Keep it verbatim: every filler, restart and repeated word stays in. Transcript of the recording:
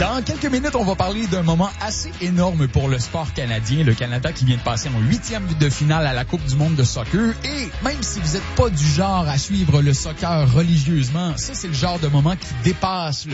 Dans quelques minutes, on va parler d'un moment assez énorme pour le sport canadien. Le Canada qui vient de passer en huitième de finale à la Coupe du monde de soccer. Et même si vous n'êtes pas du genre à suivre le soccer religieusement, ça, c'est le genre de moment qui dépasse le